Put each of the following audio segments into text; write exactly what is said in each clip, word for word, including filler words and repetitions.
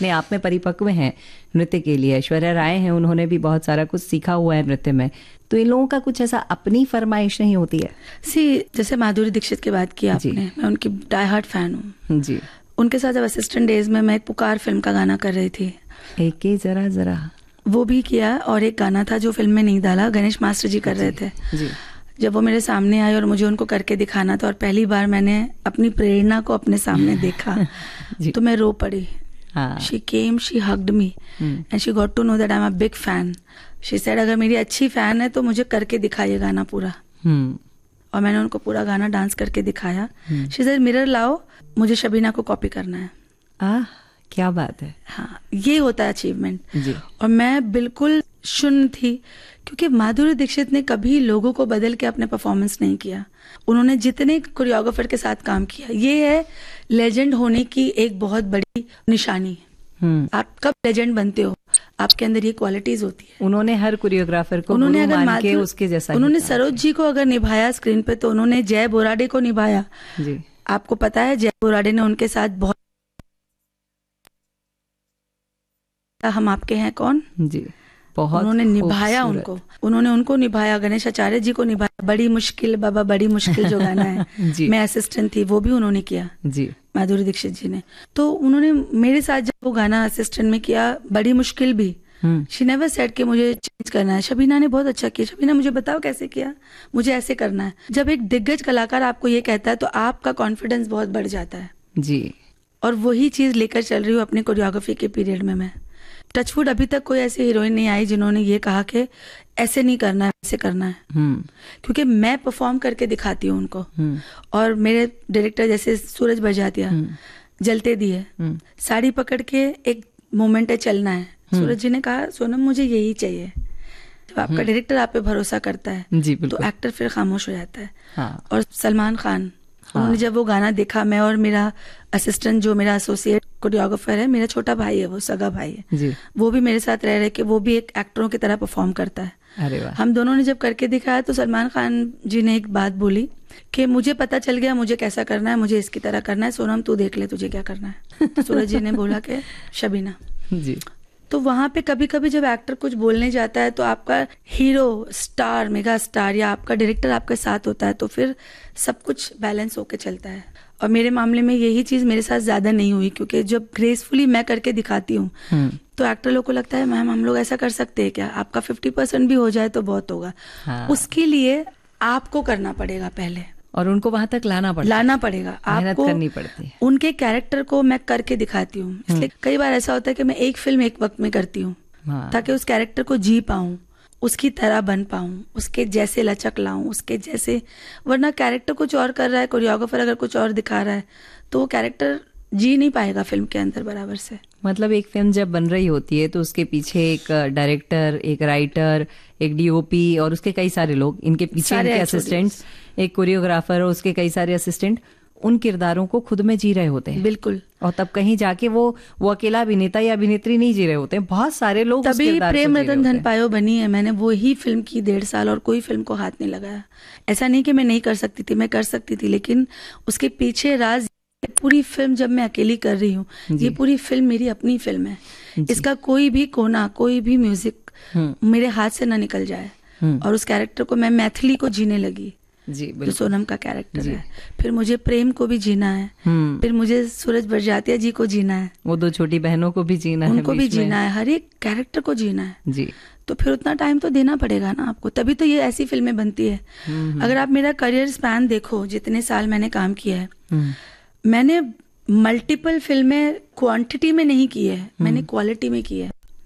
अपने आप में परिपक्व हैं नृत्य के लिए। ऐश्वर्या राय हैं, उन्होंने भी बहुत सारा कुछ सीखा हुआ है नृत्य में। तो इन लोगों का कुछ ऐसा अपनी फरमाइश नहीं होती है? सी जैसे माधुरी दीक्षित की बात की आपने, मैं उनकी डाई हार्ट फैन हूँ जी। उनके साथ जब असिस्टेंट डेज में मैं एक पुकार फिल्म का गाना कर रही थी, एक ही जरा जरा, वो भी किया। और एक गाना था जो फिल्म में नहीं डाला, गणेश मास्टर जी कर रहे थे जी। जब वो मेरे सामने आए और मुझे उनको करके दिखाना था, और पहली बार मैंने अपनी प्रेरणा को अपने सामने देखा तो मैं रो पड़ी। She came, she hugged me and she got to know that I am a big fan. She said अगर मेरी अच्छी फैन है तो मुझे करके दिखाइए गाना पूरा। hmm. और मैंने उनको पूरा गाना डांस करके दिखाया। शी सेड मिरर लाओ, मुझे शबीना को कॉपी करना है। आह, क्या बात है। हाँ, ये होता है अचीवमेंट। और मैं बिल्कुल शून्य थी, क्योंकि माधुरी दीक्षित ने कभी लोगों को बदल के अपने परफॉर्मेंस नहीं किया। उन्होंने जितने कोरियोग्राफर के साथ काम किया, ये है लेजेंड होने की एक बहुत बड़ी निशानी। hmm. आप कब लेजेंड बनते हो, आपके अंदर ये क्वालिटीज होती है। उन्होंने हर कोरियोग्राफर को उन्होंने अगर मान के उसके जैसा, उन्होंने सरोज जी को अगर निभाया स्क्रीन पे, तो उन्होंने जय बोराडे को निभाया जी। आपको पता है जय बोराडे ने उनके साथ बहुत हम आपके हैं कौन जी, बहुत उन्होंने निभाया उनको उन्होंने उनको निभाया। गणेश आचार्य जी को निभाया, बड़ी मुश्किल बाबा बड़ी मुश्किल जो गाना है मैं असिस्टेंट थी, वो भी उन्होंने किया जी, माधुरी दीक्षित जी ने। तो उन्होंने मेरे साथ जब वो गाना असिस्टेंट में किया, बड़ी मुश्किल भी, शी नेवर सेड कि मुझे चेंज करना है। शबीना ने बहुत अच्छा किया, शबीना मुझे बताओ कैसे किया, मुझे ऐसे करना है। जब एक दिग्गज कलाकार आपको ये कहता है तो आपका कॉन्फिडेंस बहुत बढ़ जाता है जी। और वही चीज लेकर चल रही हूँ अपने कोरियोग्राफी के पीरियड में। मैं टचवुड अभी तक कोई ऐसी हीरोइन नहीं आई जिन्होंने ये कहा कि ऐसे नहीं करना है, ऐसे करना है। क्योंकि मैं परफॉर्म करके दिखाती हूँ उनको। और मेरे डायरेक्टर जैसे सूरज बरजातिया, जलते दिए, साड़ी पकड़ के एक मोमेंट है, चलना है। सूरज जी ने कहा सोनम मुझे यही चाहिए। जब आपका डायरेक्टर आप पे भरोसा करता है जी, तो एक्टर फिर खामोश हो जाता है। हाँ। और सलमान खान, हाँ। उन्होंने जब वो गाना देखा, मैं और मेरा असिस्टेंट जो मेरा एसोसिएट कोरियोग्राफर है, मेरा छोटा भाई है, वो सगा भाई है जी। वो भी मेरे साथ रह रहे कि वो भी एक एक्टरों की तरह परफॉर्म करता है। अरे वाह। हम दोनों ने जब करके दिखाया तो सलमान खान जी ने एक बात बोली कि मुझे पता चल गया मुझे कैसा करना है, मुझे इसकी तरह करना है, सोनम तू देख ले तुझे क्या करना है। तो सूरज जी ने बोला कि शबीना जी। तो वहां पे कभी कभी जब एक्टर कुछ बोलने जाता है तो आपका हीरो, स्टार, मेगा स्टार या आपका डायरेक्टर आपके साथ होता है, तो फिर सब कुछ बैलेंस होके चलता है। और मेरे मामले में यही चीज मेरे साथ ज्यादा नहीं हुई, क्योंकि जब ग्रेसफुली मैं करके दिखाती हूँ तो एक्टर लोग को लगता है मैम हम लोग ऐसा कर सकते हैं क्या, आपका फिफ्टी परसेंट भी हो जाए तो बहुत होगा। हाँ। उसके लिए आपको करना पड़ेगा पहले, और उनको वहां तक लाना पड़ेगा लाना पड़ेगा आपको, करनी पड़ती है। उनके कैरेक्टर को मैं करके दिखाती हूँ, इसलिए कई बार ऐसा होता है कि मैं एक फिल्म एक वक्त में करती हूँ। हाँ। ताकि उस कैरेक्टर को जी पाऊं, उसकी तरह बन पाऊं, उसके जैसे लचक लाऊं, उसके जैसे। वरना कैरेक्टर कुछ और कर रहा है, कोरियोग्राफर अगर कुछ और दिखा रहा है, तो वो कैरेक्टर जी नहीं पाएगा फिल्म के अंदर बराबर से। मतलब एक फिल्म जब बन रही होती है तो उसके पीछे एक डायरेक्टर, एक राइटर, एक डीओपी और उसके कई सारे लोग, इनके पीछे इनके असिस्टेंट्स, एक कोरियोग्राफर और उसके कई सारे असिस्टेंट उन किरदारों को खुद में जी रहे होते हैं। बिल्कुल। और तब कहीं जाके वो वो अकेला अभिनेता या अभिनेत्री नहीं जी रहे होते हैं, बहुत सारे लोग। तभी प्रेम रतन धन पायो बनी है। मैंने वो ही फिल्म की डेढ़ साल और कोई फिल्म को हाथ नहीं लगाया। ऐसा नहीं कि मैं नहीं कर सकती थी, मैं कर सकती थी, लेकिन उसके पीछे राज, पूरी फिल्म जब मैं अकेली कर रही हूँ, ये पूरी फिल्म मेरी अपनी फिल्म है, इसका कोई भी कोना, कोई भी म्यूजिक मेरे हाथ से ना निकल जाए। और उस कैरेक्टर को मैं मैथिली को जीने लगी जी, जो सोनम का कैरेक्टर है। फिर मुझे प्रेम को भी जीना है, फिर मुझे सूरज बरजातिया जी को जीना है, वो दो छोटी बहनों को भी जीना है, उनको भी जीना है, हर एक कैरेक्टर को जीना है जी। तो फिर उतना टाइम तो देना पड़ेगा ना आपको, तभी तो ये ऐसी फिल्में बनती है। अगर आप मेरा करियर स्पैन देखो, जितने साल मैंने काम किया है, मैंने मल्टीपल फिल्में क्वांटिटी में नहीं की है, मैंने क्वालिटी में की है।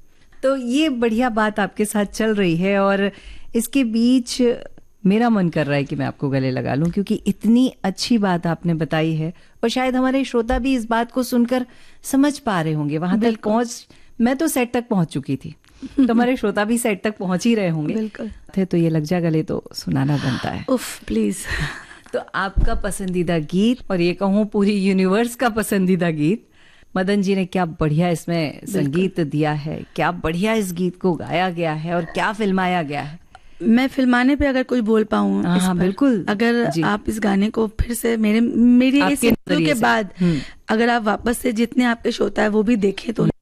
तो ये बढ़िया बात आपके साथ चल रही है, और इसके बीच मेरा मन कर रहा है कि मैं आपको गले लगा लूं, क्योंकि इतनी अच्छी बात आपने बताई है, और शायद हमारे श्रोता भी इस बात को सुनकर समझ पा रहे होंगे। वहां तक पहुंच, मैं तो सेट तक पहुंच चुकी थी, तो हमारे श्रोता भी सेट तक पहुंच ही रहे होंगे। बिल्कुल थे, तो ये लग जा गले तो सुनाना बनता है। उफ प्लीज। तो आपका पसंदीदा गीत, और ये कहूँ पूरी यूनिवर्स का पसंदीदा गीत, मदन जी ने क्या बढ़िया इसमें संगीत दिया है, क्या बढ़िया इस गीत को गाया गया है, और क्या फिल्माया गया है। मैं फिल्माने पे अगर कोई बोल पाऊँ, हाँ बिल्कुल, अगर आप इस गाने को फिर से मेरे मेरी इस इंटरव्यू के बाद अगर आप वापस से जितने आपके श्रोता है वो भी देखें, तो